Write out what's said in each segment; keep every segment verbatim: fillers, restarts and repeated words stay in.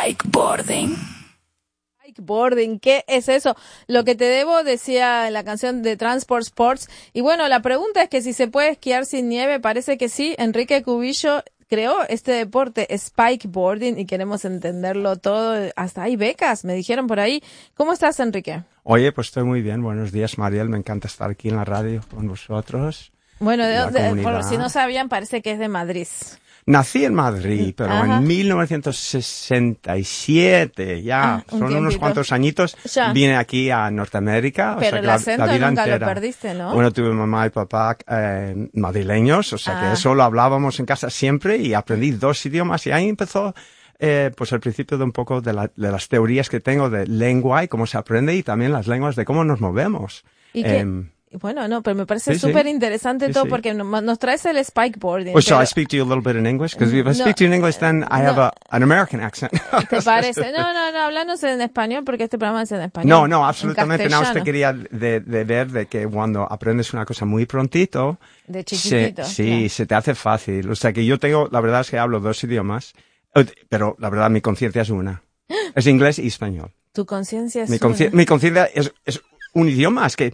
Spikeboarding. Spikeboarding, ¿qué es eso? Lo que te debo, decía en la canción de Transport Sports. Y bueno, la pregunta es que si se puede esquiar sin nieve, parece que sí. Enrique Cubillo creó este deporte Spikeboarding y queremos entenderlo todo. Hasta hay becas, me dijeron por ahí. ¿Cómo estás, Enrique? Oye, pues estoy muy bien. Buenos días, Mariel. Me encanta estar aquí en la radio con vosotros. Bueno, de, de, por si no sabían, parece que es de Madrid. Nací en Madrid, pero Ajá. en mil novecientos sesenta y siete, ya, ah, un son tiempito. Unos cuantos añitos, ya. Vine aquí a Norteamérica. Pero o sea, el que acento la, la vida nunca entera. lo perdiste, ¿no? Bueno, tuve mamá y papá eh, madrileños, o sea ah. que eso lo hablábamos en casa siempre y aprendí dos idiomas y ahí empezó eh, pues el principio de un poco de, la, de las teorías que tengo de lengua y cómo se aprende y también las lenguas de cómo nos movemos. ¿Y eh, qué? Bueno, no, pero me parece sí, súper sí. interesante sí, todo sí. porque nos traes el spikeboarding. Well, shall pero... I speak to you a little bit in English? Because if I no, speak to you in English, then I have no. a, an American accent. ¿Te parece? No, no, no, háblanos en español porque este programa es en español. No, no, absolutamente. Nada más te quería de, de ver de que cuando aprendes una cosa muy prontito, de chiquitito, se, sí, claro. se te hace fácil. O sea que yo tengo, la verdad es que hablo dos idiomas, pero la verdad mi conciencia es una. Es inglés y español. Tu conciencia es mi una. Mi conciencia es, es un idioma, es que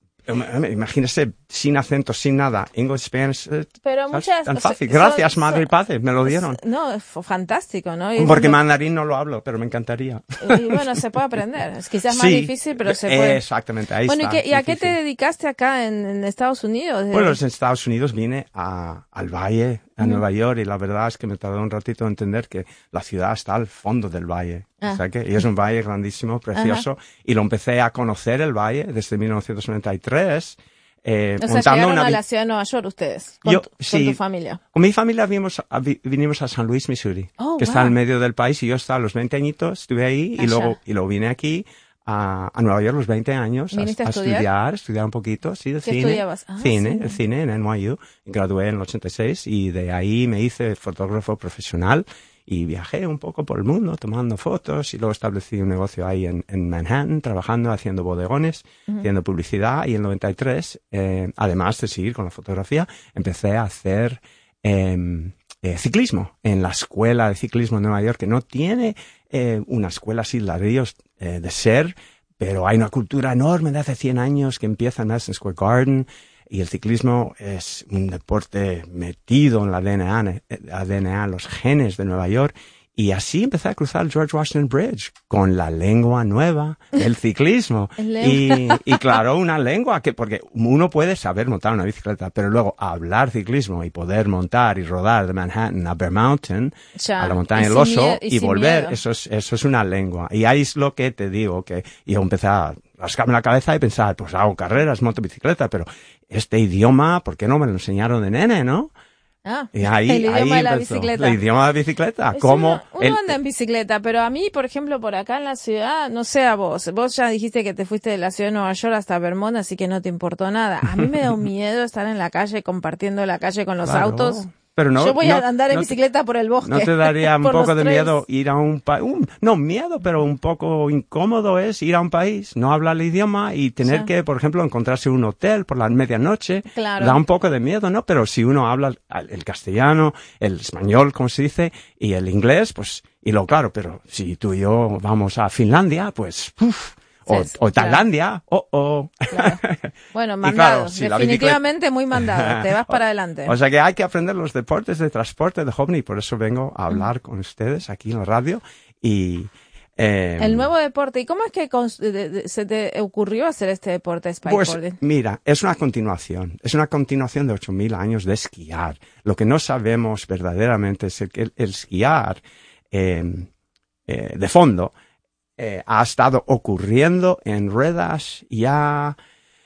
imagínese, sin acento, sin nada, English, Spanish, pero muchas, tan fácil. son, Gracias, son, madre y padre, me lo dieron. No, fue fantástico, ¿no? Y Porque no, mandarín no lo hablo, pero me encantaría. Y bueno, se puede aprender. Es quizás más sí, difícil, pero se puede. Exactamente, ahí bueno, está. ¿y, qué, ¿y a qué te dedicaste acá en, en Estados Unidos? Bueno, en Estados Unidos vine a, al Valle, a uh-huh. Nueva York, y la verdad es que me tardó un ratito en entender que la ciudad está al fondo del valle. Ah. O sea que, y es un valle grandísimo, precioso, uh-huh. y lo empecé a conocer el valle desde mil novecientos noventa y tres. Eh, o sea, llegaron una... a la ciudad de Nueva York ustedes, con, Yo, tu, sí, con tu familia. Con mi familia vinimos a, vinimos a San Luis, Missouri, oh, que wow. está en medio del país, y yo estaba a los veinte añitos, estuve ahí, y luego, y luego vine aquí a, a Nueva York a los veinte años a, a, a estudiar? estudiar, estudiar un poquito, sí, de ¿Qué cine. estudiabas? Ah, cine, cine, el cine en N Y U, gradué en el ochenta y seis, y de ahí me hice fotógrafo profesional, y viajé un poco por el mundo tomando fotos y luego establecí un negocio ahí en, en Manhattan, trabajando, haciendo bodegones, uh-huh. haciendo publicidad, y en el noventa y tres, eh, además de seguir con la fotografía, empecé a hacer eh, eh, ciclismo en la escuela de ciclismo de Nueva York, que no tiene eh, una escuela así ladrillos eh, de ser, pero hay una cultura enorme de hace cien años que empieza en Madison Square Garden. Y el ciclismo es un deporte metido en la D N A, la D N A, los genes de Nueva York. Y así empecé a cruzar el George Washington Bridge con la lengua nueva del ciclismo. y, y claro, una lengua que, porque uno puede saber montar una bicicleta, pero luego hablar ciclismo y poder montar y rodar de Manhattan a Bear Mountain, ya, a la montaña del Oso, y, y volver, eso es, eso es una lengua. Y ahí es lo que te digo, que yo empecé a rascarme la cabeza y pensar, pues hago carreras, monto bicicleta, pero este idioma, ¿por qué no me lo enseñaron de nene, no? Ah, y ahí, el idioma ahí de la empezó. bicicleta. El idioma de la bicicleta. Es ¿Cómo? Uno, uno el, anda en bicicleta, pero a mí, por ejemplo, por acá en la ciudad, no sé a vos. Vos ya dijiste que te fuiste de la ciudad de Nueva York hasta Vermont, así que no te importó nada. A mí me da un miedo estar en la calle, compartiendo la calle con los claro. autos. Pero no, Yo voy no, a andar en no, bicicleta por el bosque. ¿No te daría un poco de tres. miedo ir a un país? Um, no, miedo, pero un poco incómodo es ir a un país, no hablar el idioma y tener sí. que, por ejemplo, encontrarse un hotel por la medianoche. Claro. Da un poco de miedo, ¿no? Pero si uno habla el castellano, el español, como se dice, y el inglés, pues, y lo claro, pero si tú y yo vamos a Finlandia, pues, uff. O, sí, o Tailandia, claro. oh, oh. Claro. Bueno, mandado, claro, sí, definitivamente muy mandado, te vas para adelante. O sea que hay que aprender los deportes de transporte de joven y por eso vengo a hablar mm. con ustedes aquí en la radio. Y eh, el nuevo deporte, ¿y cómo es que se te ocurrió hacer este deporte Spikeboarding? Pues mira, es una continuación, es una continuación de ocho mil años de esquiar. Lo que no sabemos verdaderamente es que el, el esquiar eh, eh, de fondo Eh, ha estado ocurriendo en ruedas ya,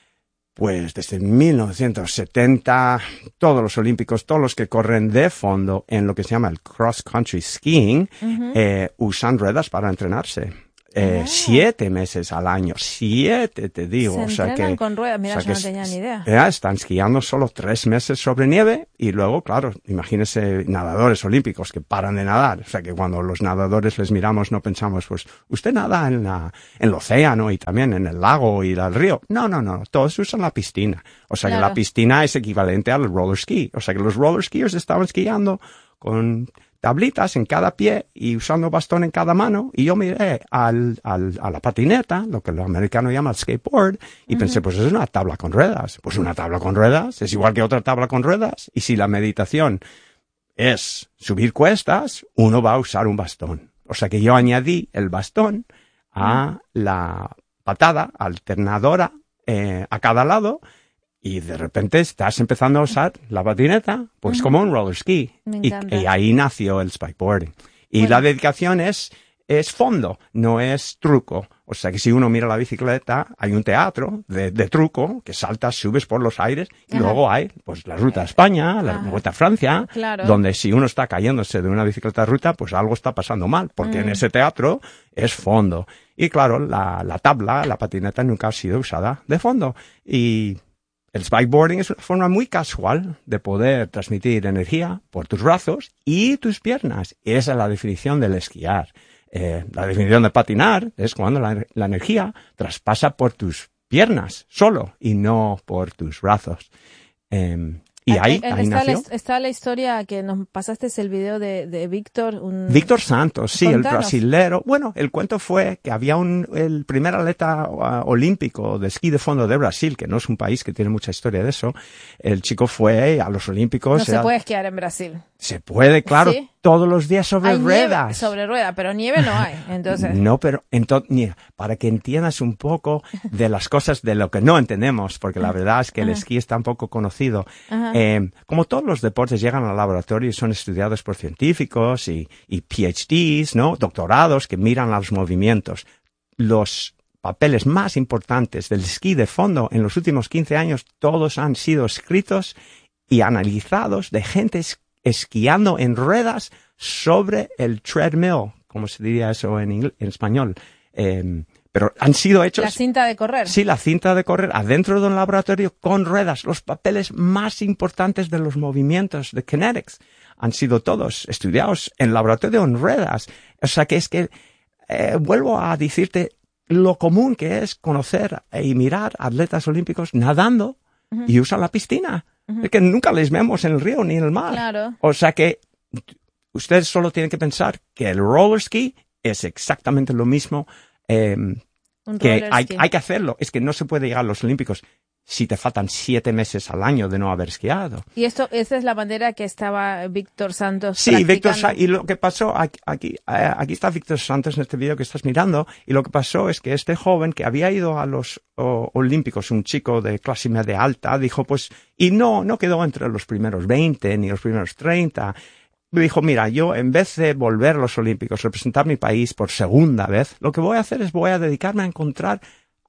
pues desde mil novecientos setenta, todos los olímpicos, todos los que corren de fondo en lo que se llama el cross country skiing, uh-huh. eh, usan ruedas para entrenarse. Eh, oh. Siete meses al año, siete te digo. Se o sea entrenan que, con ruedas, mira, o sea yo no tenía ni idea. Ya están esquiando solo tres meses sobre nieve y luego, claro, imagínese nadadores olímpicos que paran de nadar. O sea que cuando los nadadores les miramos no pensamos, pues, usted nada en, la, en el océano y también en el lago y el río. No, no, no, todos usan la piscina. O sea claro. que la piscina es equivalente al roller ski. O sea que los roller skiers estaban esquiando con tablitas en cada pie y usando bastón en cada mano, y yo miré al, al, a la patineta, lo que los americanos llaman skateboard, y uh-huh. pensé, pues es una tabla con ruedas. Pues una tabla con ruedas es igual que otra tabla con ruedas, y si la meditación es subir cuestas, uno va a usar un bastón. O sea que yo añadí el bastón a la patada alternadora eh, a cada lado, y de repente estás empezando a usar la patineta, pues uh-huh. como un roller ski. Y, y ahí nació el spikeboarding. Y bueno. La dedicación es, es fondo, no es truco. O sea que si uno mira la bicicleta, hay un teatro de, de truco, que saltas, subes por los aires, y uh-huh. luego hay pues la ruta a España, la uh-huh. ruta a Francia, claro. donde si uno está cayéndose de una bicicleta de ruta, pues algo está pasando mal, porque uh-huh. en ese teatro es fondo. Y claro, la, la tabla, la patineta nunca ha sido usada de fondo. Y el spikeboarding es una forma muy casual de poder transmitir energía por tus brazos y tus piernas. Esa es la definición del esquiar. Eh, la definición de patinar es cuando la, la energía traspasa por tus piernas solo y no por tus brazos. Eh, y ahí, en, ahí está, nació. La, está la historia que nos pasaste, el video de, de Víctor. Un... Víctor Santos, sí, Contanos. El brasilero. Bueno, el cuento fue que había un, el primer atleta uh, olímpico de esquí de fondo de Brasil, que no es un país que tiene mucha historia de eso. El chico fue a los Olímpicos. No se era... puede esquiar en Brasil. Se puede, claro, ¿Sí? Todos los días sobre hay ruedas. Nieve sobre rueda, pero nieve no hay, entonces. No, pero entonces, mira, para que entiendas un poco de las cosas de lo que no entendemos, porque la verdad es que el Ajá. esquí está un poco conocido. Eh, como todos los deportes llegan al laboratorio y son estudiados por científicos y, y P H Ds, ¿no? Doctorados que miran a los movimientos. Los papeles más importantes del esquí de fondo en los últimos quince años, todos han sido escritos y analizados de gente esquiando en ruedas sobre el treadmill, como se diría eso en, ingl- en español. Eh, pero han sido hechos... La cinta de correr. Sí, la cinta de correr adentro de un laboratorio con ruedas. Los papeles más importantes de los movimientos de kinetics han sido todos estudiados en laboratorio en ruedas. O sea que es que, eh, vuelvo a decirte lo común que es conocer y mirar atletas olímpicos nadando uh-huh. y usan la piscina. Uh-huh. Es que nunca les vemos en el río ni en el mar. Claro. O sea que ustedes solo tienen que pensar que el roller ski es exactamente lo mismo, eh, que hay, hay que hacerlo. Es que no se puede llegar a los Olímpicos si te faltan siete meses al año de no haber esquiado. Y esto, esa es la bandera que estaba Víctor Santos Sí, Víctor Sa- y lo que pasó, aquí, aquí, aquí está Víctor Santos en este video que estás mirando, y lo que pasó es que este joven que había ido a los o, Olímpicos, un chico de clase media alta, dijo pues, y no, no quedó entre los primeros veinte ni los primeros treinta. Dijo, mira, yo en vez de volver a los Olímpicos, representar mi país por segunda vez, lo que voy a hacer es voy a dedicarme a encontrar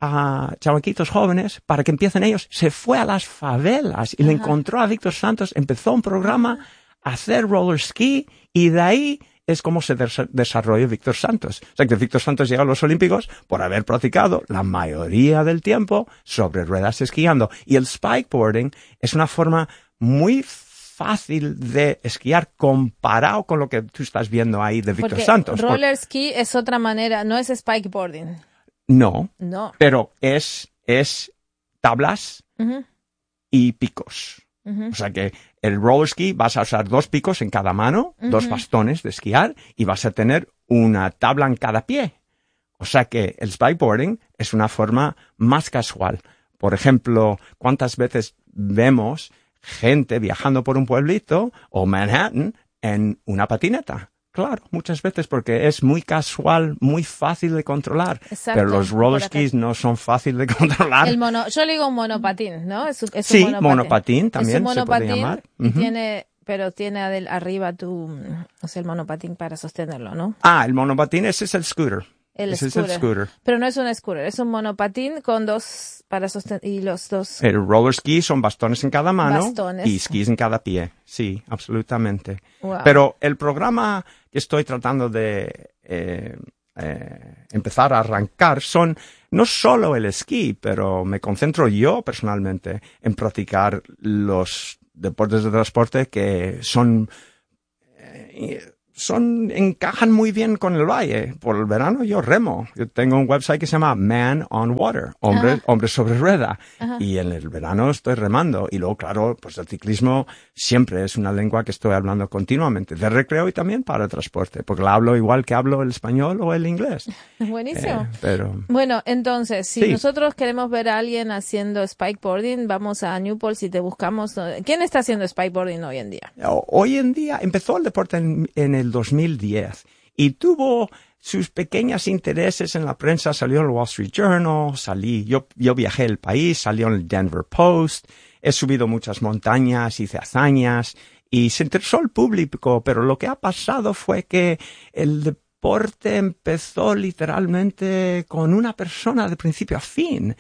a chamaquitos jóvenes para que empiecen ellos. Se fue a las favelas y Ajá. le encontró a Víctor Santos, empezó un programa a hacer roller ski y de ahí es como se des- desarrolló Víctor Santos. O sea que Víctor Santos llegó a los Olímpicos por haber practicado la mayoría del tiempo sobre ruedas esquiando. Y el spikeboarding es una forma muy fácil de esquiar comparado con lo que tú estás viendo ahí de Víctor Porque Santos. roller ski es otra manera, no es spikeboarding. No, no. pero es, es tablas uh-huh. y picos. Uh-huh. O sea que el roller ski vas a usar dos picos en cada mano, uh-huh. dos bastones de esquiar y vas a tener una tabla en cada pie. O sea que el spikeboarding es una forma más casual. Por ejemplo, ¿cuántas veces vemos gente viajando por un pueblito o Manhattan en una patineta? Claro, muchas veces porque es muy casual, muy fácil de controlar. Exacto, pero los roller skis no son fáciles de controlar. El mono, yo le digo un monopatín, ¿no? Es, es sí, un monopatín. monopatín también es un monopatín se puede llamar. Y uh-huh. tiene, pero tiene adel, arriba tu, o sea, el monopatín para sostenerlo, ¿no? Ah, el monopatín, ese es el scooter. El ese scooter. es el scooter. Pero no es un scooter, es un monopatín con dos para sostener y los dos. El roller ski son bastones en cada mano Bastones. y skis en cada pie. Sí, absolutamente. Wow. Pero el programa que estoy tratando de eh, eh, empezar a arrancar son no solo el esquí, pero me concentro yo personalmente en practicar los deportes de transporte que son eh, son, encajan muy bien con el valle. Por el verano yo remo. Yo tengo un website que se llama Man on Water, hombre, Ajá. hombre sobre rueda. Ajá. Y en el verano estoy remando. Y luego, claro, pues el ciclismo siempre es una lengua que estoy hablando continuamente, de recreo y también para transporte, porque la hablo igual que hablo el español o el inglés. Buenísimo. Eh, pero... Bueno, entonces, si Sí. nosotros queremos ver a alguien haciendo spikeboarding, vamos a Newport si te buscamos. ¿Quién está haciendo spikeboarding hoy en día? Hoy en día empezó el deporte en, en el dos mil diez y tuvo sus pequeños intereses en la prensa. Salió en el Wall Street Journal, salí, yo, yo viajé el país, salió en el Denver Post, he subido muchas montañas, hice hazañas y se interesó el público, pero lo que ha pasado fue que el deporte empezó literalmente con una persona de principio a fin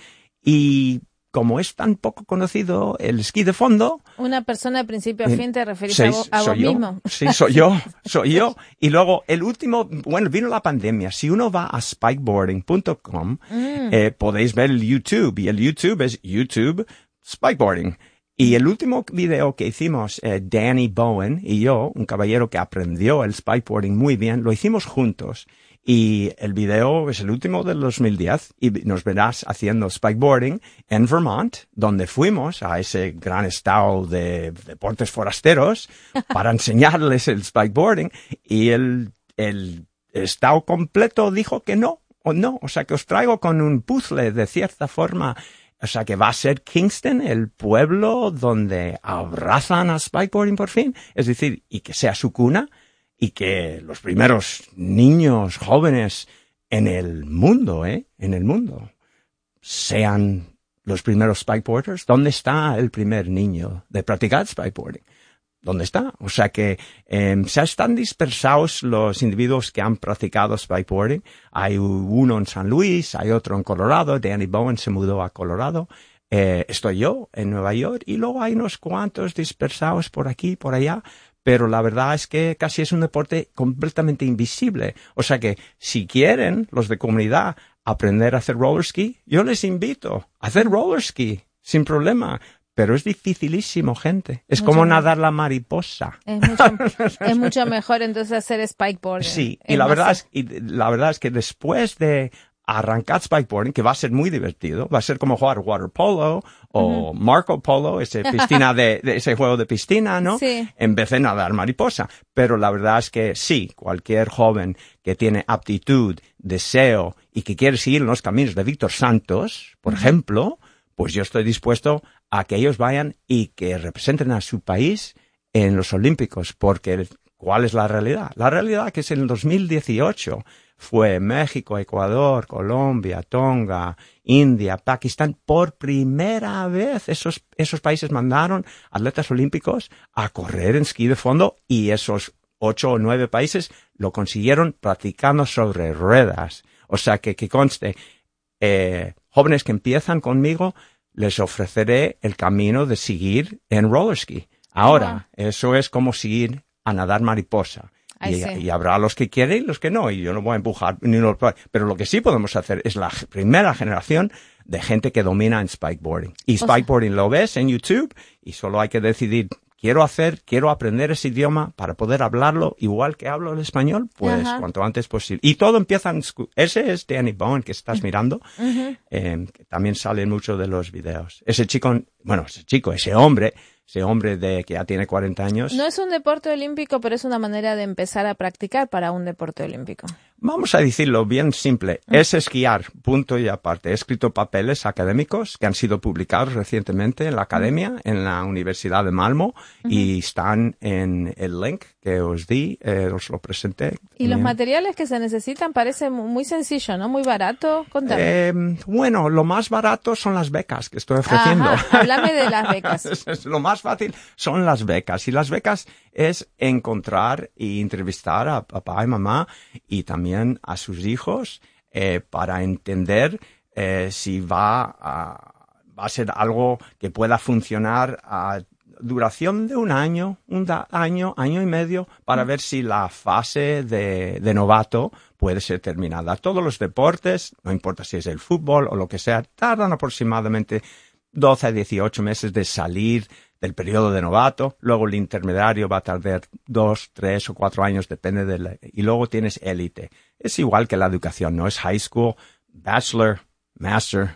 y como es tan poco conocido el esquí de fondo... Una persona de principio a fin, te referís sí, a vos, a vos soy yo. mismo. Sí, soy yo, soy yo. Y luego el último, bueno, vino la pandemia. Si uno va a spikeboarding punto com, mm. eh, podéis ver el YouTube. Y el YouTube es YouTube Spikeboarding. Y el último video que hicimos, eh, Danny Bowen y yo, un caballero que aprendió el spikeboarding muy bien, lo hicimos juntos. Y el video es el último del dos mil diez y nos verás haciendo spikeboarding en Vermont, donde fuimos a ese gran estado de deportes forasteros para enseñarles el spikeboarding y el, el estado completo dijo que no, o no. O sea que os traigo con un puzzle de cierta forma. O sea que va a ser Kingston el pueblo donde abrazan a spikeboarding por fin. Es decir, y que sea su cuna. Y que los primeros niños jóvenes en el mundo, ¿eh? En el mundo, sean los primeros spikeboarders. ¿Dónde está el primer niño de practicar spikeboarding? ¿Dónde está? O sea que eh, se están dispersados los individuos que han practicado spikeboarding. Hay uno en San Luis, hay otro en Colorado. Danny Bowen se mudó a Colorado. Eh, estoy yo en Nueva York y luego hay unos cuantos dispersados por aquí, por allá. Pero la verdad es que casi es un deporte completamente invisible. O sea que si quieren los de comunidad aprender a hacer roller ski, yo les invito a hacer roller ski sin problema. Pero es dificilísimo, gente. Es mucho como mejor. Nadar la mariposa. Es mucho, es mucho mejor entonces hacer spikeboarding. Sí, y la, verdad es, y la verdad es que después de arrancar spikeboarding, que va a ser muy divertido, va a ser como jugar water polo o uh-huh. Marco Polo, ese piscina de, de ese juego de piscina, ¿no? Sí. En vez de nadar mariposa. Pero la verdad es que sí, cualquier joven que tiene aptitud, deseo y que quiere seguir los caminos de Víctor Santos, por uh-huh. ejemplo, pues yo estoy dispuesto a que ellos vayan y que representen a su país en los Olímpicos, porque ¿cuál es la realidad? La realidad que es en el dos mil dieciocho fue México, Ecuador, Colombia, Tonga, India, Pakistán. Por primera vez esos, esos países mandaron atletas olímpicos a correr en esquí de fondo y esos ocho o nueve países lo consiguieron practicando sobre ruedas. O sea que, que conste, eh, jóvenes que empiezan conmigo, les ofreceré el camino de seguir en roller ski. Ahora, uh-huh. eso es como seguir a nadar mariposa. Y, y habrá los que quieren y los que no, y yo no voy a empujar ni los, pero lo que sí podemos hacer es la primera generación de gente que domina en spikeboarding. Y o spikeboarding sea. Lo ves en YouTube y solo hay que decidir, quiero hacer, quiero aprender ese idioma para poder hablarlo igual que hablo el español, pues uh-huh. cuanto antes posible. Y todo empieza en, ese es Danny Bowen que estás mirando, uh-huh. eh, que también sale en muchos de los videos. Ese chico, bueno, ese chico, ese hombre, ese hombre de que ya tiene cuarenta años. No es un deporte olímpico, pero es una manera de empezar a practicar para un deporte olímpico. Vamos a decirlo bien simple. Mm. Es esquiar, punto y aparte. He escrito papeles académicos que han sido publicados recientemente en la academia, mm. en la Universidad de Malmo, mm-hmm. y están en el link que os di, eh, os lo presenté. Y bien. Los materiales que se necesitan parece muy sencillo, ¿no? Muy barato. Contame. Eh, bueno, lo más barato son las becas que estoy ofreciendo. Ajá, háblame de las becas. es, es lo más fácil son las becas. Y las becas es encontrar y entrevistar a papá y mamá y también a sus hijos eh, para entender eh, si va a, va a ser algo que pueda funcionar a duración de un año, un da, año, año y medio, para ver si la fase de, de novato puede ser terminada. Todos los deportes, no importa si es el fútbol o lo que sea, tardan aproximadamente doce a dieciocho meses de salir del periodo de novato, luego el intermediario va a tardar dos, tres o cuatro años, depende de la, y luego tienes élite. Es igual que la educación, no es high school, bachelor, master,